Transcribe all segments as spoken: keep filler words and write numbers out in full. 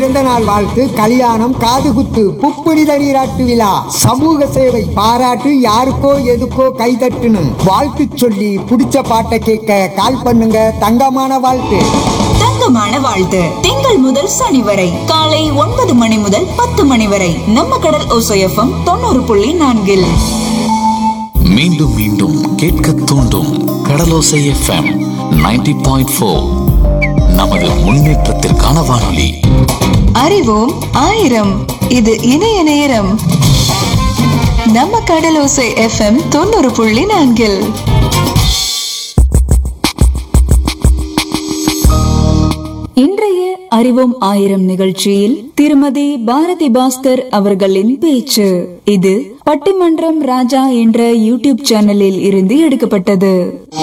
பிறந்த நாள் வாழ்த்து, கல்யாணம், காதுகுத்து, புப்புனித நீராட்டு விழா, சமூக சேவை, பாராட்டு, யாருக்கோ எதுக்கோ கைதட்டுன்னு வாழ்த்து சொல்லி பிடிச்ச பாட்டை கேட்க கால் பண்ணுங்க. தங்கமான வாழ்த்து. தங்கமான வாழ்த்து. திங்கள் முதல் சனி வரை காலை ஒன்பது மணி முதல் பத்து மணி வரை நம்ம கடல் ஓசை எஃப்எம் தொண்ணூறு புள்ளி நான்கில். மீண்டும் மீண்டும் கேட்க தூண்டும் கடலோசை எஃப்எம் நைன்டி பாயிண்ட் ஃபோர். நமது முன்னேற்றத்திற்கான வானொலி. அறிவோம் ஆயிரம். இது இணைய நேரம். நம்ம கடலோசை எஃப்எம் தொண்ணூறு புள்ளி நான்கில். இன்றைய அறிவோம் ஆயிரம் நிகழ்ச்சியில் திருமதி பாரதி பாஸ்கர் அவர்களின் பேச்சு. இது பட்டிமன்றம் ராஜா என்ற யூடியூப் சேனலில் இருந்து எடுக்கப்பட்டது.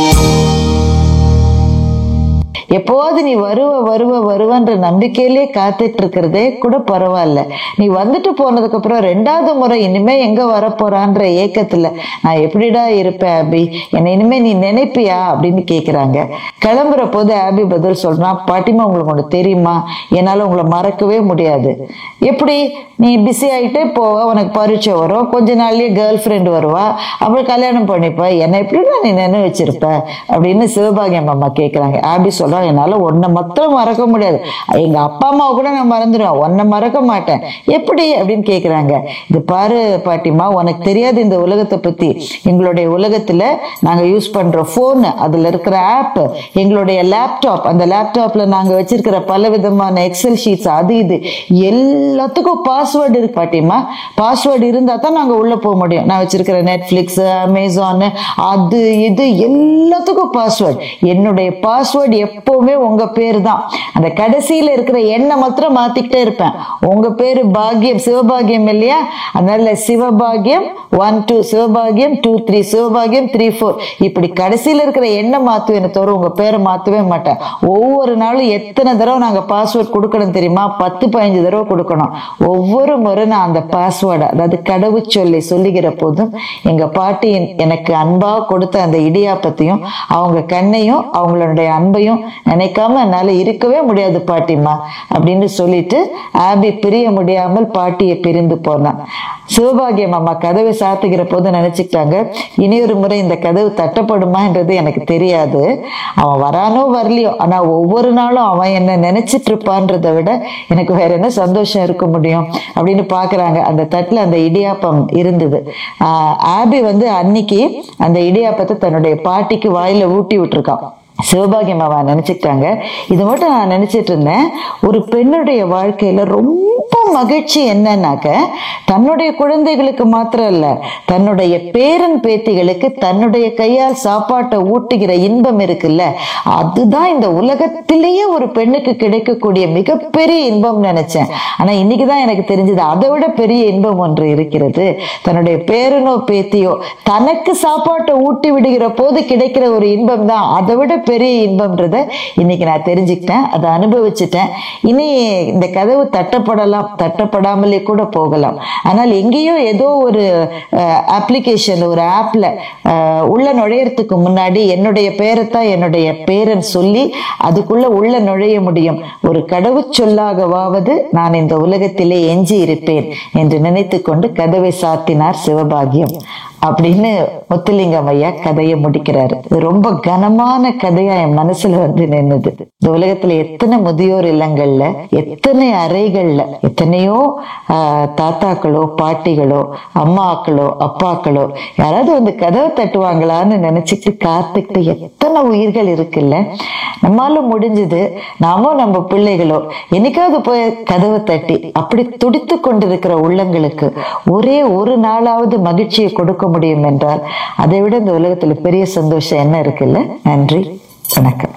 எப்போது நீ வருவ வருவ வருவன்ற நம்பிக்கையிலே காத்துட்டு இருக்கிறதே கூட பரவாயில்ல. நீ வந்துட்டு போனதுக்கு அப்புறம் ரெண்டாவது முறை இனிமே எங்க வரப்போறான்ற ஏக்கத்துல நான் எப்படிடா இருப்பேன் ஆபி, என்னை இனிமே நீ நினைப்பியா அப்படின்னு கேக்குறாங்க. கிளம்புற போது ஆபி பதில் சொல்றான், பாட்டிமா உங்களுக்கு ஒண்ணு தெரியுமா, என்னால உங்களை மறக்கவே முடியாது. எப்படி நீ பிஸி ஆயிட்டே போவ, உனக்கு பரீட்சை வரும், கொஞ்ச நாள்லயே கேர்ள் ஃப்ரெண்ட் வருவா, அப்புறம் கல்யாணம் பண்ணிப்ப, என்னை எப்படின்னா நீ நினைவு வச்சிருப்ப அப்படின்னு சிவபாகியம் அம்மா கேக்குறாங்க. ஆபி சொல்ற, என்னால ஒன்ன மாத்திரம் மறக்க முடியாது, எங்க அப்பா அம்மாவை கூட நான் மறந்துடுவேன், ஒன்ன மறக்க மாட்டேன். எப்படி அப்படின்னு கேக்குறாங்க. இது பாரு பாட்டிமா, உனக்கு தெரியாது இந்த உலகத்தை பத்தி. எங்களுடைய உலகத்துல நாங்க யூஸ் பண்ற போன், அதுல இருக்கிற ஆப், எங்களுடைய லேப்டாப், அந்த லேப்டாப்ல நாங்க வச்சிருக்கிற பல விதமான எக்ஸல் ஷீட்ஸ், அது இது எல்லாத்துக்கும் பாஸ்வேர்டு இருக்கு பாட்டிமா. பாஸ்வேர்டு இருந்தா தான் நாங்க உள்ள போக முடியும். நான் வச்சிருக்கிற நெட்ஃபிளிக்ஸ், அமேசான், அது இது எல்லாத்துக்கும் பாஸ்வேர்டு. என்னுடைய பாஸ்வேர்டு எப்பவுமே உங்க பேரு தான். அந்த கடைசியில இருக்கிற எண்ணை மாத்திரம் மாத்திக்கிட்டே இருப்பேன். உங்க பேரு பாக்கியம், சிவபாகியம் இல்லையா, அதனால Sivabhagyam one two, Sivabhagyam two three, Sivabhagyam three four, இப்படி கடைசியில இருக்கிற எண்ணை மாத்துவேன் தவிர உங்க பேரை மாத்தவே மாட்டேன். ஒவ்வொரு நாளும் எத்தனை தடவை நாங்க பாஸ்வேர்ட் கொடுக்கணும் தெரியுமா? பத்து பதினஞ்சு தடவை கொடுக்கணும். ஒவ்வொரு முறை நான் அந்த பாஸ்வேர்டை, அதாவது கடவுச்சொல்லை சொல்லுகிற போதும் எங்க பாட்டி எனக்கு அன்பா கொடுத்த அந்த இடியாப்பத்தையும் அவங்க கண்ணையும் அவங்களுடைய அன்பையும் நினைக்காம என்னால இருக்கவே முடியாது பாட்டிமா அப்படின்னு சொல்லிட்டு ஆபி பிரிய முடியாமல் பாட்டியை பிரிந்து போனான். சிவபாகியம் அம்மா கதவை சாத்துகிற போது நினைச்சுக்கிட்டாங்க, இனியொரு முறை இந்த கதவு தட்டப்படுமா என்றது எனக்கு தெரியாது. அவன் வரானோ வரலையோ, ஆனா ஒவ்வொரு நாளும் அவன் என்ன நினைச்சிட்டு இருப்பான்றதை விட எனக்கு வேற என்ன சந்தோஷம் இருக்க முடியும் அப்படின்னு பாக்குறாங்க. அந்த தட்டுல அந்த இடியாப்பம் இருந்தது. ஆஹ் ஆபி வந்து அன்னைக்கு அந்த இடியாப்பத்தை தன்னுடைய பாட்டிக்கு வாயில ஊட்டி விட்டுருக்கான். சிவபாகியம் அவ நினைச்சுக்கிட்டாங்க, இது மட்டும் நான் நினைச்சிட்டு இருந்தேன், ஒரு பெண்ணுடைய வாழ்க்கையில ரொம்ப மகிழ்ச்சி என்னன்னாக்க தன்னுடைய குழந்தைகளுக்கு மாத்திரம் இல்ல, தன்னுடைய பேரன் பேத்திகளுக்கு தன்னுடைய கையால் சாப்பாட்டை ஊட்டுகிற இன்பம் இருக்குல்ல, அதுதான் இந்த உலகத்திலேயே ஒரு பெண்ணுக்கு கிடைக்கக்கூடிய மிகப்பெரிய இன்பம் நினைச்சேன். ஆனா இன்னைக்குதான் எனக்கு தெரிஞ்சது, அதை விட பெரிய இன்பம் ஒன்று இருக்கிறது. தன்னுடைய பேரனோ பேத்தியோ தனக்கு சாப்பாட்டை ஊட்டி விடுகிற போது கிடைக்கிற ஒரு இன்பம் தான் அதை விட பெரிய இன்பம்ன்றத இன்னைக்கு நான் தெரிஞ்சுக்கிட்டேன், அதை அனுபவிச்சுட்டேன். இனி இந்த கதவு தட்டப்படலாம், தட்டப்படாமலே கூட போகலாம். ஆனால் எங்கேயோ ஏதோ ஒரு அப்ளிகேஷன், ஒரு ஆப்ல உள்ள நுழையறதுக்கு முன்னாடி என்னுடைய பேரைத்தான் என்னுடைய பேரன் சொல்லி அதுக்குள்ள உள்ள நுழைய முடியும். ஒரு கடவுச்சொல்லாகவாவது நான் இந்த உலகத்திலே எஞ்சி இருப்பேன் என்று நினைத்து கொண்டு கதவை சாத்தினார் சிவபாகியம் அப்படின்னு முத்துலிங்கம் ஐயா கதையை முடிக்கிறாரு. இது ரொம்ப கனமான கதையா என் மனசுல வந்து நின்னுது. இந்த உலகத்துல எத்தனை முதியோர் இல்லங்கள்ல, எத்தனை அறைகள்ல எத்தனையோ ஆஹ் தாத்தாக்களோ பாட்டிகளோ அம்மாக்களோ அப்பாக்களோ யாராவது வந்து கதவை தட்டுவாங்களான்னு நினைச்சுட்டு காத்துக்கிட்டு எத்தனை உயிர்கள் இருக்குல்ல. நம்மளால முடிஞ்சது நாமும் நம்ம பிள்ளைகளோ என்னைக்காவது போய் கதவை தட்டி அப்படி துடித்து கொண்டிருக்கிற உள்ளங்களுக்கு ஒரே ஒரு நாளாவது மகிழ்ச்சியை கொடுக்க முடியும் என்றால் அதை விட இந்த உலகத்துல பெரிய சந்தோஷம் என்ன இருக்குல்ல. நன்றி, வணக்கம்.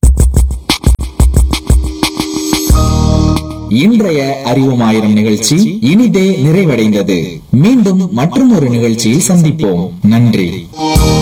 இன்றைய அறிவோம் ஆயிரம் நிகழ்ச்சி இனிதே நிறைவடைந்தது. மீண்டும் மற்றும் ஒரு நிகழ்ச்சியில் சந்திப்போம். நன்றி.